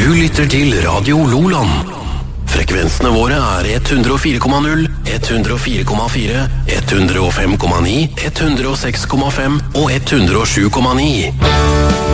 Du lytter til Radio Loland. Frekvensene våre er 104,0, 104,4, 105,9, 106,5 og 107,9.